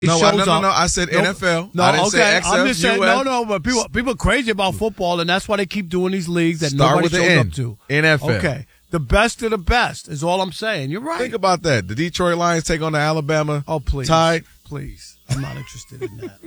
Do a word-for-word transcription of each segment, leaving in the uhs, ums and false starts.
No, shows no, no, up. no. I said no, N F L. No, I didn't okay. say X F, I'm just saying, U S. no, no, but people people are crazy about football, and that's why they keep doing these leagues that Start nobody with the shows N. up to. N F L. Okay. The best of the best is all I'm saying. You're right. Think about that. The Detroit Lions take on the Alabama Oh, please. Tide. Please. I'm not interested in that.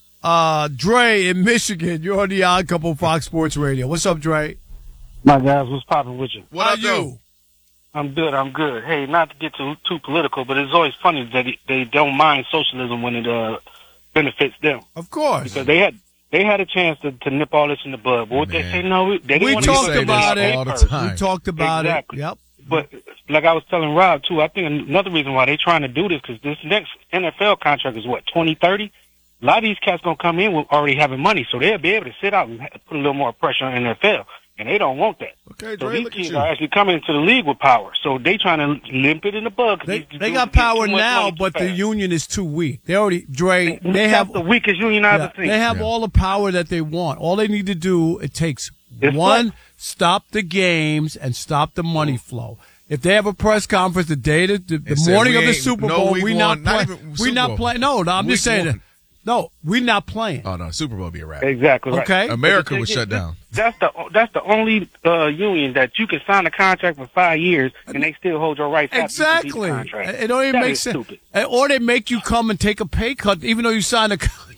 Uh, Dre in Michigan. You're on the Odd Couple Fox Sports Radio. What's up, Dre? My guys, what's popping with you? What How up, you? though? I'm good, I'm good. Hey, not to get too too political, but it's always funny that it, they don't mind socialism when it uh, benefits them. Of course. Because they had they had a chance to, to nip all this in the bud. But what Man. they say, no, we- they didn't We want talked to about it all the first. time. We talked about Exactly. it. Yep. But like I was telling Rob, too, I think another reason why they're trying to do this, because this next N F L contract is, what, twenty thirty? A lot of these cats going to come in with already having money, so they'll be able to sit out and put a little more pressure on N F L. And they don't want that. Okay, So Dre, these look at kids you. are actually coming into the league with power. So they trying to limp it in the bug. They, These they dudes got get power too much now, money too but the fast. union is too weak. They already, Dre, they That's have the weakest union I've yeah, ever seen. they have Yeah. all the power that they want. All they need to do, it takes It's one, like- stop the games and stop the money flow. If they have a press conference the day, the, the, the And say, morning we of the ain't- Super no Bowl, week we one, not not play, even we Super not Bowl. playing. No, no, I'm Week just saying one. that. No, we not playing. Oh, no. Super Bowl be a wrap. Exactly right. Okay. America But was they- shut down. That's the that's the only uh, union that you can sign a contract for five years and they still hold your rights. after you complete Exactly. the contract. It don't even That make is sense. stupid. And- Or they make you come and take a pay cut, even though you signed a,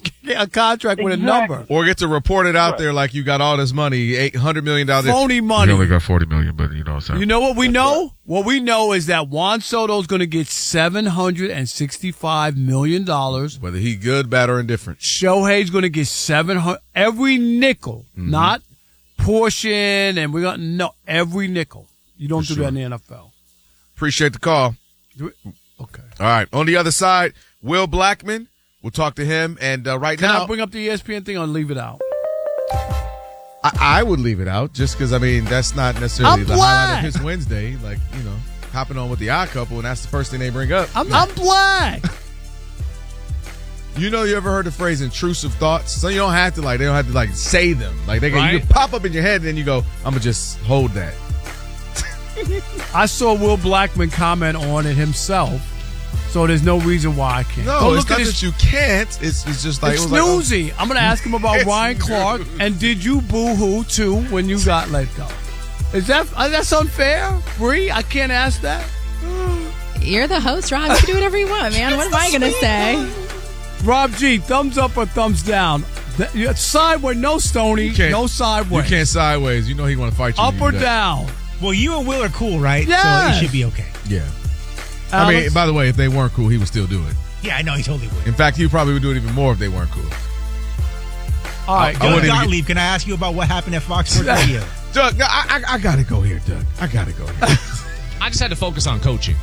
a contract with a Exactly. number. Or get to report it out Right. there like you got all this money, eight hundred million dollars. Phony money. You only got forty million dollars, but you know what I'm saying? You know what we know? What we know is that Juan Soto's going to get seven hundred sixty-five million dollars. Whether he good, bad, or indifferent. Shohei's going to get seven hundred every nickel, Mm-hmm. not portion, and we're going to no every nickel. You don't For do sure. that in the N F L. Appreciate the call. Okay. All right. On the other side, Will Blackman. We'll talk to him. And uh, right Can now, I bring up the E S P N thing or leave it out? I, I would leave it out just because, I mean, that's not necessarily I'm the highlight black. of his Wednesday. Like, you know, hopping on with the odd couple, and that's the first thing they bring up. I'm, I'm black. You know, you ever heard the phrase intrusive thoughts? So you don't have to, like, they don't have to, like, say them. Like, they can, you Right. can pop up in your head, and then you go, I'm going to just hold that. I saw Will Blackman comment on it himself, so there's no reason why I can't. No, Go it's look not at that his. you can't. It's, it's just like, It's it was like, oh, newsy. I'm going to ask him about It's Ryan Clark. newsy. And did you boo-hoo, too, when you got let go? Is that uh, that's unfair, Bree? I can't ask that. You're the host, Rob. You can do whatever you want, man. What am I going to say? Rob G, thumbs up or thumbs down? Th- yeah, Sideways, no Stoney, You can't- no sideways. You can't sideways. You know he want to fight you. Up when you or do that. down? Well, you and Will are cool, right? Yes. So it should be okay. Yeah. I mean, Alex? by the way, if they weren't cool, he would still do it. Yeah, I know. He totally would. In fact, he probably would do it even more if they weren't cool. All right, I go Doug wouldn't even Gottlieb, can I ask you about what happened at Fox Sports Radio? Doug, no, I, I, I got to go here, Doug. I got to go here. I just had to focus on coaching.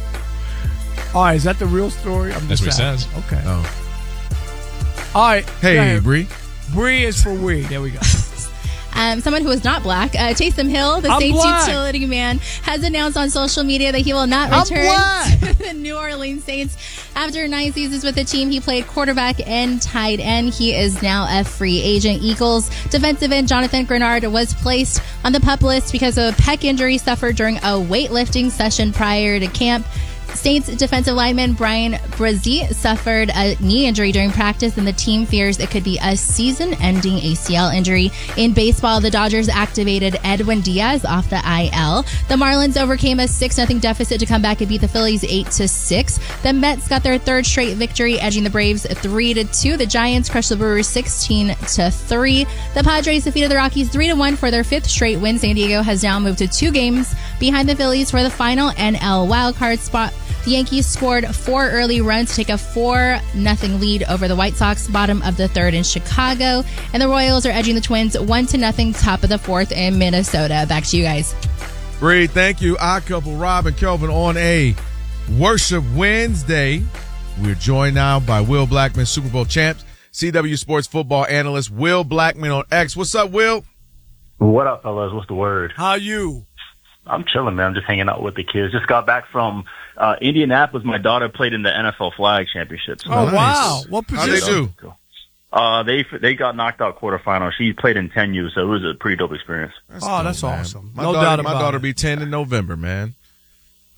All right, is that the real story? I'm That's just what it asking. says. Okay. Oh. All right. Hey, go ahead. Bree. Bree is for we. There we go. Um, someone who is not black, uh, Taysom Hill, the I'm Saints black. utility man, has announced on social media that he will not I'm return black. to the New Orleans Saints. After nine seasons with the team, he played quarterback and tight end. He is now a free agent. Eagles defensive end Jonathan Grenard was placed on the PUP list because of a pec injury suffered during a weightlifting session prior to camp. Saints defensive lineman Brian Brzee suffered a knee injury during practice, and the team fears it could be a season-ending A C L injury. In baseball, the Dodgers activated Edwin Diaz off the I L. The Marlins overcame a six nothing deficit to come back and beat the Phillies eight to six. The Mets got their third straight victory, edging the Braves three to two. The Giants crushed the Brewers sixteen to three. The Padres defeated the Rockies three to one for their fifth straight win. San Diego has now moved to two games behind the Phillies for the final N L wildcard spot. The Yankees scored four early runs to take a four nothing lead over the White Sox, bottom of the third in Chicago. And the Royals are edging the Twins one to nothing, top of the fourth in Minnesota. Back to you guys. Bree, thank you. Odd couple, Rob and Kelvin on a Worship Wednesday. We're joined now by Will Blackman, Super Bowl champs, C W Sports football analyst, Will Blackman on X. What's up, Will? What up, fellas? What's the word? How you? I'm chilling, man. I'm just hanging out with the kids. Just got back from uh, Indianapolis. My daughter played in the N F L flag championship. So Oh, Nice. wow. What How'd position? they do? Uh, they they got knocked out quarterfinal. She played in ten U, so it was a pretty dope experience. That's Oh, dope, that's man. awesome. My No daughter, doubt my about daughter it. be ten in November, man.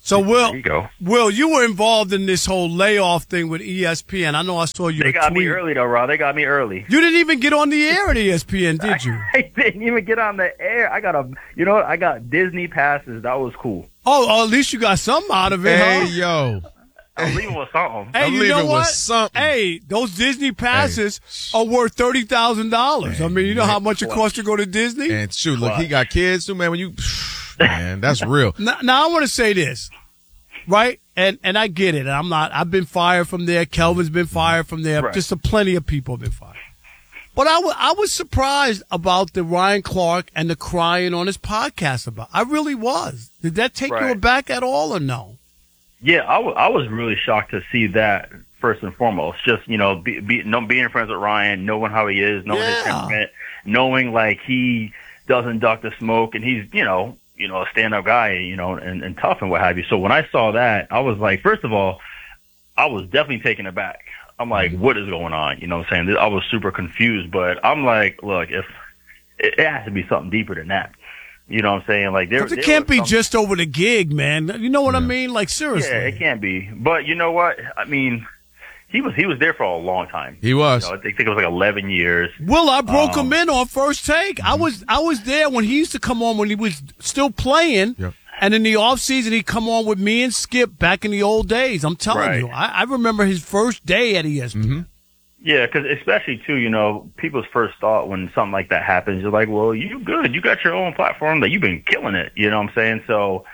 So, Will, There you go. Will, you were involved in this whole layoff thing with E S P N. I know I saw you. They got tweet. me early, though, Rob. They got me early. You didn't even get on the air at E S P N, did you? I didn't even get on the air. I got a, you know what? I got Disney passes. That was cool. Oh, oh, at least you got something out of it, Hey, huh? yo. I'm leaving with something. Hey, I'm you leaving know with what? something. Hey, those Disney passes are worth thirty thousand dollars. I mean, you know how much it costs to go to Disney? And shoot, look, he got kids too, man. When you, man, that's real. Now, now I want to say this, right? And and I get it. And I'm not. I've been fired from there. Kelvin's been fired from there. Right. Just a plenty of people have been fired. But I wa- I was surprised about the Ryan Clark and the crying on his podcast about. I really was. Did that take you Right. aback at all or no? Yeah, I, w- I was really shocked to see that first and foremost. Just, you know, be, be, no, being friends with Ryan, knowing how he is, knowing his Yeah. temperament, knowing like he doesn't duck the smoke, and he's, you know, you know, a stand-up guy, you know, and, and tough and what have you. So when I saw that, I was like, first of all, I was definitely taken aback. I'm like, what is going on? You know what I'm saying? I was super confused, but I'm like, look, if it, it has to be something deeper than that. You know what I'm saying? Like, there, Because it there can't was be some- just over the gig, man. You know what I mean? Like, seriously. Yeah, it can't be. But you know what? I mean, he was he was there for a long time. He was. You know, I think it was like eleven years. Will, I broke Um, him in on First Take. I was I was there when he used to come on when he was still playing. Yep. And in the off season, he'd come on with me and Skip back in the old days. I'm telling Right. you, I, I remember his first day at E S P N. Mm-hmm. Yeah, because especially too, you know, people's first thought when something like that happens, you're like, well, you good, you got your own platform, that you've been killing it. You know what I'm saying? So,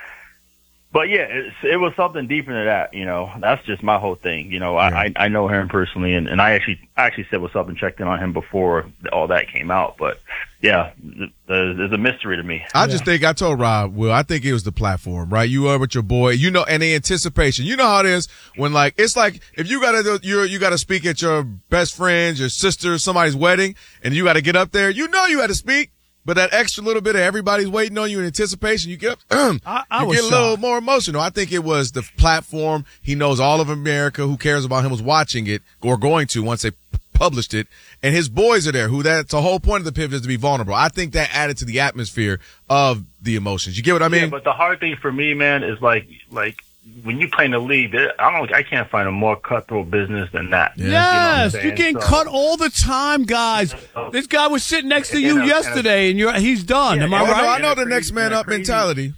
but yeah, it's, it was something deeper than that. You know, that's just my whole thing. You know, I I, I know him personally, and, and I actually I actually said what's up and checked in on him before all that came out. But yeah, th- th- there's a mystery to me. I just think I told Rob, Will, I think it was the platform, right? You are with your boy, you know, and the anticipation. You know how it is when, like, it's like if you gotta do, you you gotta speak at your best friend's, your sister, somebody's wedding, and you gotta get up there. You know you had to speak, but that extra little bit of everybody's waiting on you in anticipation, you get up, I, I you was get a little shocked. more emotional. I think it was the platform. He knows all of America who cares about him was watching it or going to once they published it, and his boys are there, who that's the whole point of the pivot is to be vulnerable. I think that added to the atmosphere of the emotions. You get what I mean? Yeah, but the hard thing for me, man, is like like when you play in the league, there, I don't, I can't find a more cutthroat business than that. Yeah. You know what I'm Yes, saying? you're getting So- cut all the time, guys. This guy was sitting next to you And, uh, yesterday, and you're he's done. Yeah, Am I Oh, yeah, no, I right? know In a the next crazy- man in a up crazy- mentality.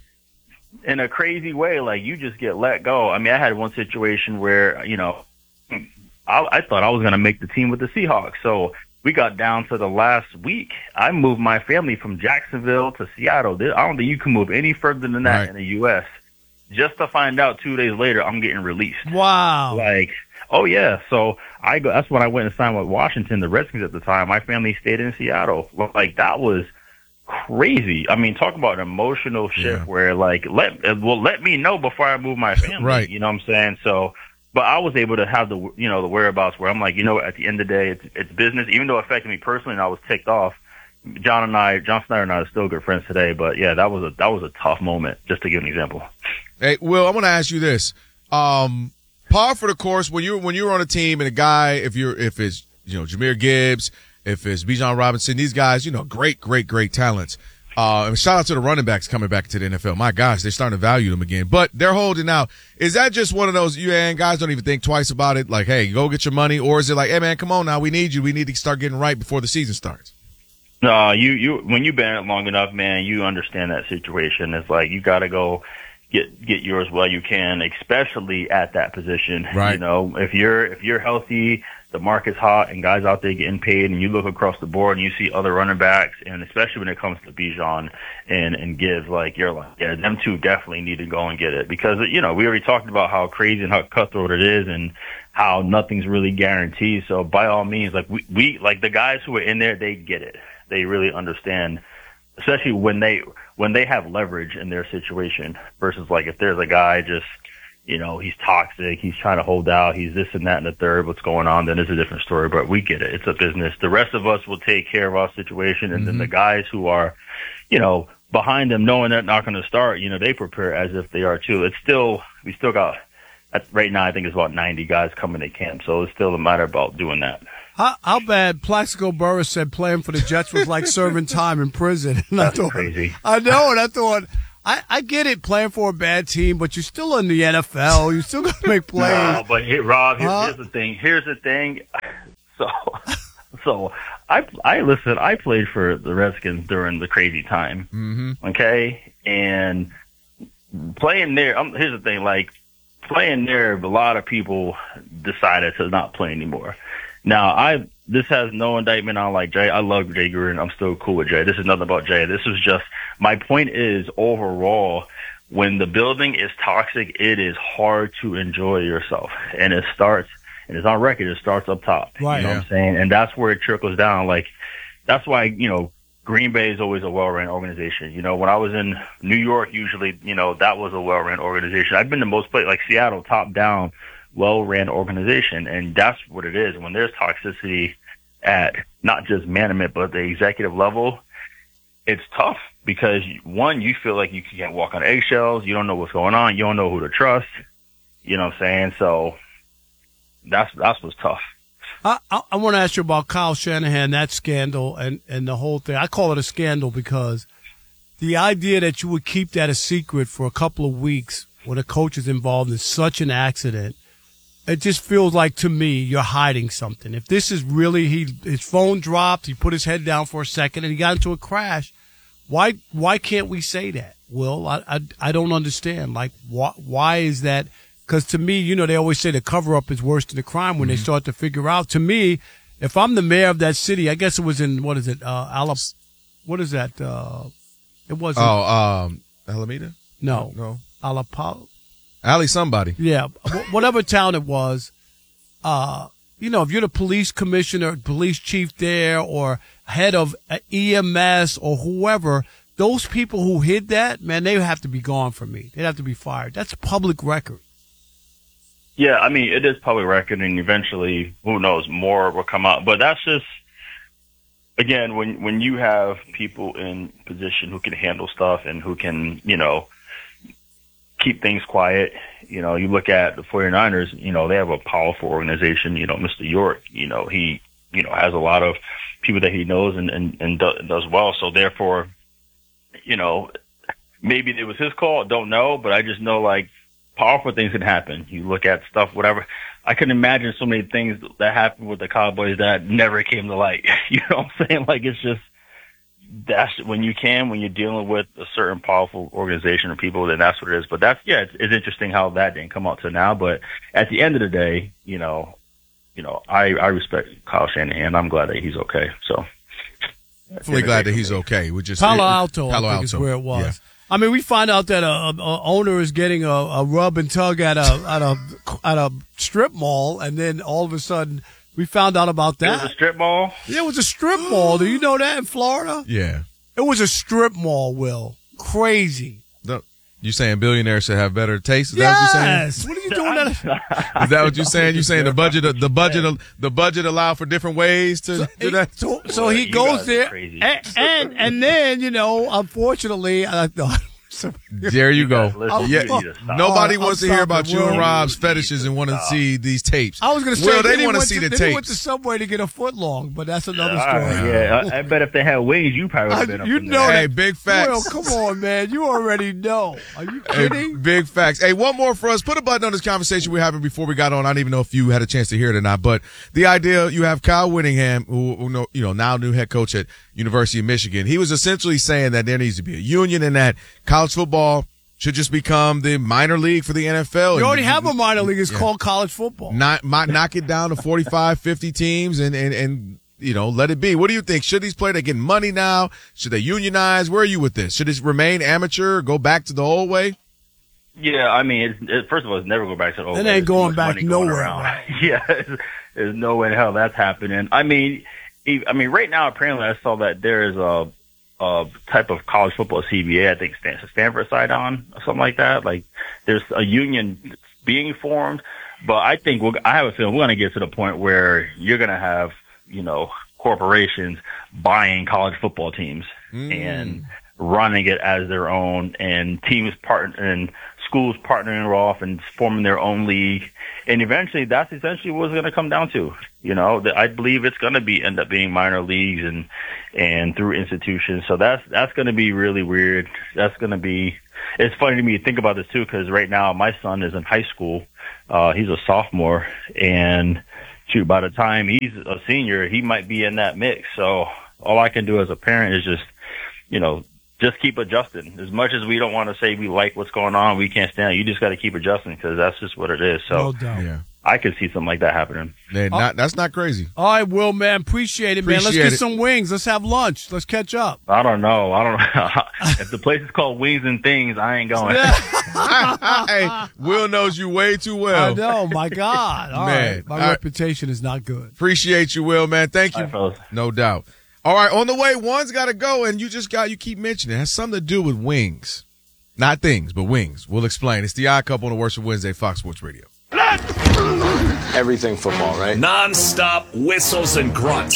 in a crazy way, like you just get let go. I mean, I had one situation where, you know, I, I thought I was going to make the team with the Seahawks. So we got down to the last week. I moved my family from Jacksonville to Seattle. I don't think you can move any further than that Right. in the U S Just to find out two days later, I'm getting released. Wow. Like, oh yeah. So I go, that's when I went and signed with Washington, the Redskins at the time. My family stayed in Seattle. Like that was crazy. I mean, talk about an emotional shift Yeah. where like, let, well, let me know before I move my family. Right. You know what I'm saying? So, but I was able to have the, you know, the whereabouts where I'm like, you know, at the end of the day, it's, it's business, even though it affected me personally and I was ticked off. John and I, John Snyder and I are still good friends today, but yeah, that was a, that was a tough moment, just to give an example. Hey, Will, I want to ask you this. Um, par for the course, when you when you're on a team and a guy, if you're if it's you know Jahmyr Gibbs, if it's Bijan Robinson, these guys, you know, great, great, great talents. Uh, and shout out to the running backs coming back to the N F L. My gosh, they're starting to value them again. But they're holding out. Is that just one of those, you and guys don't even think twice about it? Like, hey, go get your money, or is it like, hey man, come on now, we need you. We need to start getting right before the season starts. No, you, you, when you've been in it long enough, man, you understand that situation. It's like, you gotta go get, get yours while you can, especially at that position. Right. You know, if you're, if you're healthy, the market's hot and guys out there getting paid, and you look across the board and you see other running backs, and especially when it comes to Bijan and, and Gibbs, like, you're like, yeah, them two definitely need to go and get it, because, you know, we already talked about how crazy and how cutthroat it is and how nothing's really guaranteed. So by all means, like we, we, like the guys who are in there, they get it. They really understand, especially when they when they have leverage in their situation versus like if there's a guy just, you know, he's toxic, he's trying to hold out, he's this and that and the third, what's going on, then it's a different story. But we get it. It's a business. The rest of us will take care of our situation. And mm-hmm. then the guys who are, you know, behind them knowing they're not going to start, you know, they prepare as if they are too. It's still, we still got, right now I think it's about ninety guys coming to camp. So it's still a matter about doing that. How, how bad Plaxico Burress said playing for the Jets was like serving time in prison. And That's I thought, crazy. I know, and I thought, I, I get it playing for a bad team, but you're still in the N F L. You're still going to make plays. No, but here, Rob, here, Huh? here's the thing. Here's the thing. So, so I, I listen. I played for the Redskins during the crazy time. Mm-hmm. Okay, and playing there. Um, here's the thing. Like playing there, a lot of people decided to not play anymore. Now, I this has no indictment on like Jay. I love Jay Gruden. I'm still cool with Jay. This is nothing about Jay. This is just my point. Is overall, when the building is toxic, it is hard to enjoy yourself, and it starts. And it's on record. It starts up top. Right. You know Yeah. what I'm saying? And that's where it trickles down. Like that's why you know Green Bay is always a well-run organization. You know, when I was in New York, usually you know that was a well-run organization. I've been to most places like Seattle, top down. Well-ran organization, and that's what it is. When there's toxicity at not just management, but the executive level, it's tough because, one, you feel like you can't walk on eggshells. You don't know what's going on. You don't know who to trust. You know what I'm saying? So that's that's what's tough. I, I, I want to ask you about Kyle Shanahan, that scandal, and, and the whole thing. I call it a scandal because the idea that you would keep that a secret for a couple of weeks when a coach is involved in such an accident, it just feels like to me you're hiding something. If this is really he, his phone dropped, he put his head down for a second, and he got into a crash. Why why can't we say that? Will I I, I don't understand. Like why why is that? Because to me, you know, they always say the cover up is worse than the crime when mm-hmm. they start to figure out. To me, if I'm the mayor of that city, I guess it was in what is it? Uh, Alab- What is that? Uh, it wasn't. Oh, um, Alameda? No, No. Alapal. Ali somebody. Yeah, wh- whatever town it was, uh, you know, if you're the police commissioner, police chief there, or head of E M S or whoever, those people who hid that, man, they have to be gone from me. They'd have to be fired. That's public record. Yeah, I mean, it is public record, and eventually, who knows, more will come out. But that's just, again, when when you have people in position who can handle stuff and who can, you know, keep things quiet. You know, you look at the 49ers, you know, they have a powerful organization. You know, Mister York, you know, he, you know, has a lot of people that he knows and, and, and do, does well. So therefore, you know, maybe it was his call. Don't know, but I just know like powerful things can happen. You look at stuff, whatever. I can imagine so many things that happened with the Cowboys that never came to light. You know what I'm saying? Like it's just, that's when you can, when you're dealing with a certain powerful organization or people, then that's what it is. But that's, yeah, it's, it's interesting how that didn't come out to now. But at the end of the day, you know, you know, I, I respect Kyle Shanahan. I'm glad that he's okay. So, Definitely glad that he's okay. We just Palo Alto, Palo I think Alto. is where it was. Yeah. I mean, we find out that a, a, a owner is getting a, a rub and tug at a at a at a strip mall, and then all of a sudden we found out about that. It was a strip mall? Yeah, it was a strip mall. Do you know that in Florida? Yeah. It was a strip mall, Will. Crazy. The, you saying billionaires should have better taste? Is that what you're saying? Yes. What are you doing? That? Is that what you're saying? You saying the budget, the budget, the budget allow for different ways to do that? So, so he You goes guys are there, crazy. and, and and then you know, unfortunately, I thought. There you go. Listen, Yeah, you need to stop. nobody I'm wants to hear sorry, about you Will. and Rob's You need fetishes to and want to stop. see these tapes. I was going to say, Well, then they he want to went see the then he went to tapes. Subway to get a foot long, but that's another All story. right, yeah, I, I bet if they had wings, you probably would have been I- up you in know there. Hey, big facts. Will, come on, man. You already know. Are you Hey, kidding? big facts. Hey, one more for us. Put a button on this conversation we were having before we got on. I don't even know if you had a chance to hear it or not, but the idea you have Kyle Whittingham, who, who know, you know, now new head coach at University of Michigan. He was essentially saying that there needs to be a union and that college football should just become the minor league for the N F L. You already have a minor league. It's Yeah. called college football. Not, might knock it down to forty-five, fifty teams and, and, and, you know, let it be. What do you think? Should these players, they getting money now? Should they unionize? Where are you with this? Should it remain amateur or go back to the old way? Yeah, I mean, it's, it, first of all, it's never go back to the old It way. ain't There's too going much back money going nowhere, around. right? Yeah, there's, there's no way in hell that's happening. I mean, e- I mean, right now, apparently, I saw that there is a, a type of college football C B A. I think Stan- Stanford side on or something like that. Like, there's a union being formed, but I think we'll, I have a feeling we're going to get to the point where you're going to have, you know, corporations buying college football teams Mm. and running it as their own, and teams part and schools partnering off and forming their own league. And eventually, that's essentially what it's going to come down to. You know, that I believe it's going to be end up being minor leagues and and through institutions. So that's that's going to be really weird. That's going to be it's funny to me to think about this too, because right now my son is in high school. Uh, he's a sophomore, and shoot, by the time he's a senior, he might be in that mix. So all I can do as a parent is just, you know, just keep adjusting. As much as we don't want to say we like what's going on, we can't stand it. You just got to keep adjusting because that's just what it is. So No doubt. Yeah. I could see something like that happening. Man, not, that's not crazy. All right, Will, man. Appreciate it, man. Let's Appreciate get it. some wings. Let's have lunch. Let's catch up. I don't know. I don't know. If the place is called Wings and Things, I ain't going. Hey, Will knows you way too well. I know. My God. All Man, right. My all right. reputation is not good. Appreciate you, Will, man. Thank you. All right, fellas. No doubt. All right, on the way, one's got to go, and you just got, you keep mentioning it. It has something to do with wings. Not things, but wings. We'll explain. It's the Odd Couple on the Worship Wednesday, Fox Sports Radio. Everything football, right? Non-stop whistles and grunts.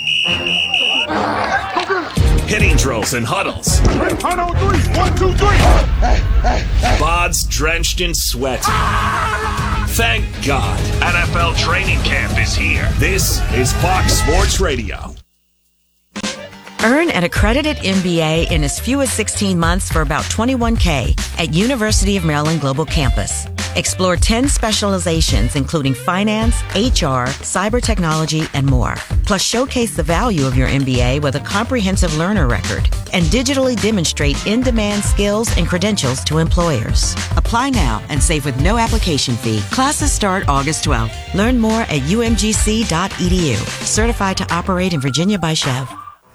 Hitting drills and huddles. One, two, three. Bods drenched in sweat. Thank God. N F L training camp is here. This is Fox Sports Radio. Earn an accredited M B A in as few as sixteen months for about twenty-one K at University of Maryland Global Campus. Explore ten specializations, including finance, H R, cyber technology, and more. Plus, showcase the value of your M B A with a comprehensive learner record and digitally demonstrate in-demand skills and credentials to employers. Apply now and save with no application fee. Classes start August twelfth. Learn more at U M G C dot E D U. Certified to operate in Virginia by Chev.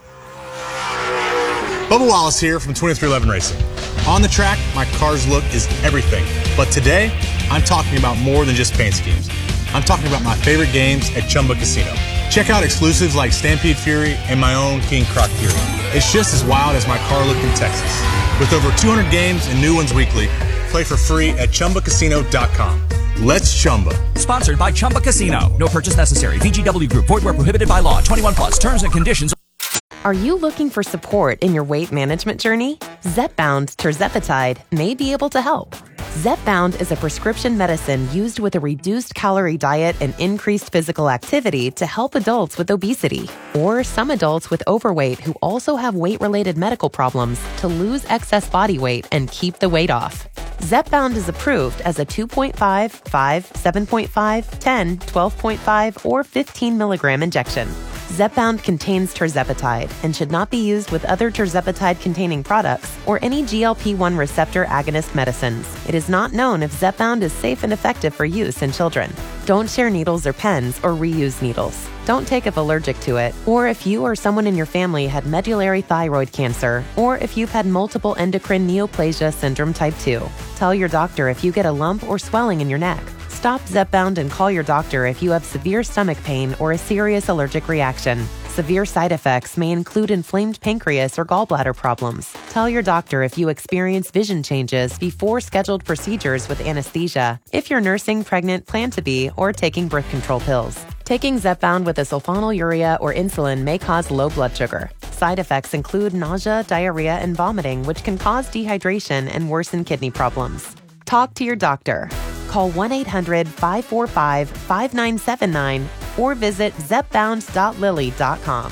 Bubba Wallace here from twenty-three eleven Racing. On the track, my car's look is everything. But today, I'm talking about more than just paint schemes. I'm talking about my favorite games at Chumba Casino. Check out exclusives like Stampede Fury and my own King Croc Fury. It's just as wild as my car look in Texas. With over two hundred games and new ones weekly, play for free at Chumba Casino dot com. Let's Chumba. Sponsored by Chumba Casino. No purchase necessary. V G W Group. Void where prohibited by law. twenty-one plus. Terms and conditions. Are you looking for support in your weight management journey? Zepbound tirzepatide may be able to help. Zepbound is a prescription medicine used with a reduced calorie diet and increased physical activity to help adults with obesity or some adults with overweight who also have weight-related medical problems to lose excess body weight and keep the weight off. Zepbound is approved as a two point five, five, seven point five, ten, twelve point five, or fifteen milligram injection. Zepbound contains tirzepatide and should not be used with other tirzepatide-containing products or any G L P one receptor agonist medicines. It is not known if Zepbound is safe and effective for use in children. Don't share needles or pens or reuse needles. Don't take if allergic to it, or if you or someone in your family had medullary thyroid cancer, or if you've had multiple endocrine neoplasia syndrome type two. Tell your doctor if you get a lump or swelling in your neck. Stop Zepbound and call your doctor if you have severe stomach pain or a serious allergic reaction. Severe side effects may include inflamed pancreas or gallbladder problems. Tell your doctor if you experience vision changes before scheduled procedures with anesthesia, if you're nursing, pregnant, plan to be, or taking birth control pills. Taking Zepbound with a sulfonylurea or insulin may cause low blood sugar. Side effects include nausea, diarrhea, and vomiting, which can cause dehydration and worsen kidney problems. Talk to your doctor. Call one eight hundred, five four five, five nine seven nine or visit zepbound dot lilly dot com.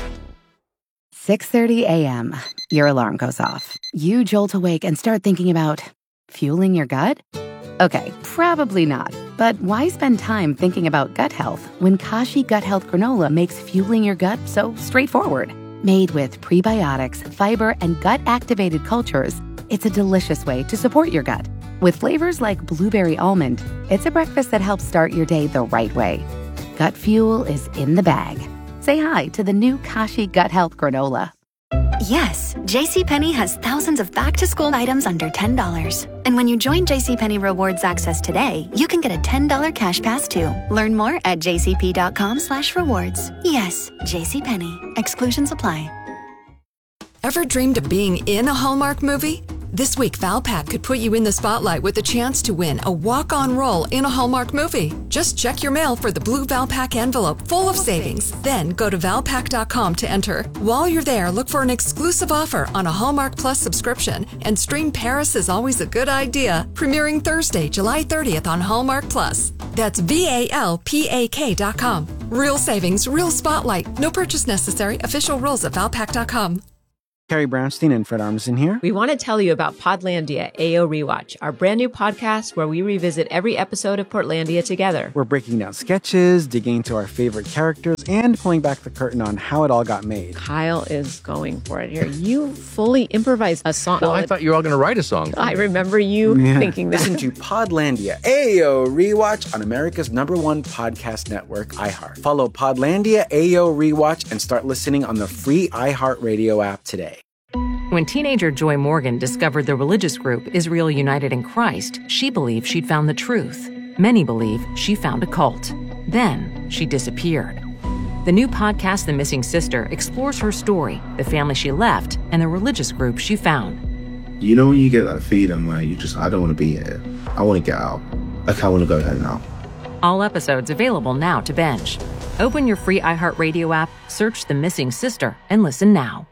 six thirty a.m. Your alarm goes off. You jolt awake and start thinking about fueling your gut? Okay, probably not. But why spend time thinking about gut health when Kashi Gut Health Granola makes fueling your gut so straightforward? Made with prebiotics, fiber, and gut-activated cultures, it's a delicious way to support your gut. With flavors like blueberry almond, it's a breakfast that helps start your day the right way. Gut fuel is in the bag. Say hi to the new Kashi Gut Health Granola. Yes, JCPenney has thousands of back-to-school items under ten dollars. And when you join JCPenney Rewards Access today, you can get a ten dollars cash pass too. Learn more at jcp.com slash rewards. Yes, JCPenney. Exclusions apply. Ever dreamed of being in a Hallmark movie? This week, Valpak could put you in the spotlight with a chance to win a walk-on role in a Hallmark movie. Just check your mail for the blue Valpak envelope full of savings. Then go to valpak dot com to enter. While you're there, look for an exclusive offer on a Hallmark Plus subscription and stream Paris is Always a Good Idea, premiering Thursday, July thirtieth on Hallmark Plus. That's V A L P A K dot com. Real savings, real spotlight. No purchase necessary. Official rules at valpak dot com. Carrie Brownstein and Fred Armisen here. We want to tell you about Podlandia A O Rewatch, our brand new podcast where we revisit every episode of Portlandia together. We're breaking down sketches, digging into our favorite characters, and pulling back the curtain on how it all got made. Kyle is going for it here. You fully improvised a song. Well, I thought you were all going to write a song. I remember you Yeah. thinking that. Listen to Podlandia A O Rewatch on America's number one podcast network, iHeart. Follow Podlandia A O Rewatch and start listening on the free iHeartRadio app today. When teenager Joy Morgan discovered the religious group Israel United in Christ, she believed she'd found the truth. Many believe she found a cult. Then she disappeared. The new podcast, The Missing Sister, explores her story, the family she left, and the religious group she found. You know when you get that feeling where you just, I don't want to be here. I want to get out. Like, I want to go there now. All episodes available now to binge. Open your free iHeartRadio app, search The Missing Sister, and listen now.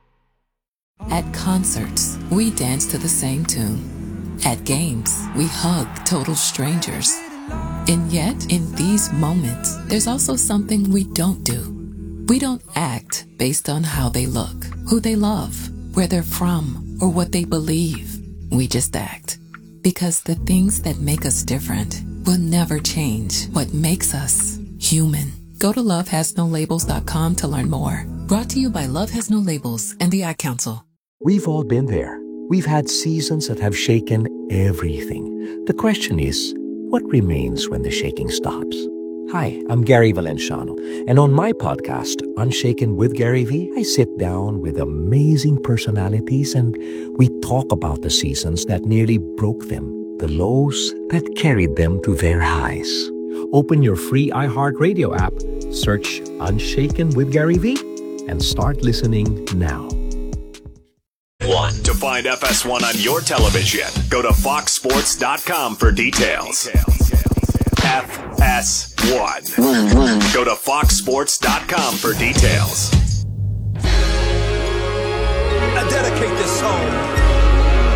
At concerts, we dance to the same tune. At games, we hug total strangers. And yet, in these moments, there's also something we don't do. We don't act based on how they look, who they love, where they're from, or what they believe. We just act. Because the things that make us different will never change what makes us human. Go to love has no labels dot com to learn more. Brought to you by Love Has No Labels and the Ad Council. We've all been there. We've had seasons that have shaken everything. The question is, what remains when the shaking stops? Hi, I'm Gary Valenciano, and on my podcast, Unshaken with Gary V, I sit down with amazing personalities and we talk about the seasons that nearly broke them, the lows that carried them to their highs. Open your free iHeartRadio app, search Unshaken with Gary V, and start listening now. One. To find F S one on your television, go to fox sports dot com for details. F S one. Go to fox sports dot com for details. I dedicate this song